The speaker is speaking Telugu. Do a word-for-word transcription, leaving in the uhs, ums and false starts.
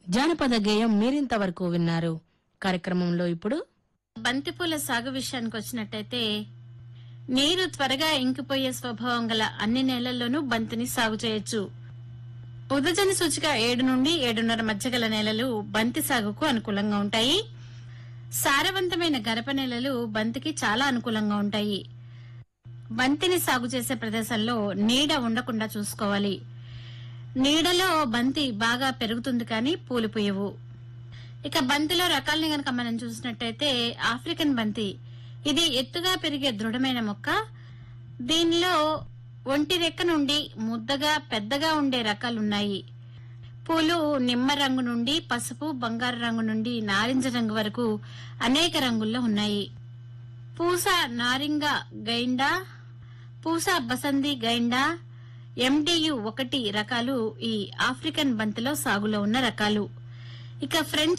జానపద గేయం మీరింతవరకు విన్నారు. కార్యక్రమంలో ఇప్పుడు బంతిపూల సాగు విషయానికి వచ్చినట్టయితే నీరు త్వరగా ఇంకిపోయే స్వభావం గల అన్ని నేలల్లోనూ బంతిని సాగు చేయొచ్చు. ఉదజన సూచిక ఏడు నుండి ఏడున్నర మధ్య గల నేలలు బంతి సాగుకు అనుకూలంగా ఉంటాయి. సారవంతమైన గరప నేలలు బంతికి చాలా అనుకూలంగా ఉంటాయి. బంతిని సాగు చేసే ప్రదేశంలో నీడ ఉండకుండా చూసుకోవాలి. నీడలో బంతి బాగా పెరుగుతుంది కానీ పూలు పూయవు. ఇక బంతిలో రకాలని గనక మనం చూసినట్టయితే ఆఫ్రికన్ బంతి ఇది ఎత్తుగా పెరిగే దృఢమైన మొక్క. దీనిలో ఒంటి రెక్క నుండి ముద్దగా పెద్దగా ఉండే రకాలున్నాయి. పూలు నిమ్మ రంగు నుండి పసుపు బంగారు రంగు నుండి నారింజ రంగు వరకు అనేక రంగుల్లో ఉన్నాయి. పూస నారింగ గైండా, పూస బసంది గైండా, ఎండియు ఒకటి రకాలు ఈ ఆఫ్రికన్ బంతిలో సాగులో ఉన్న రకాలు. ఇక ఫ్రెంచ్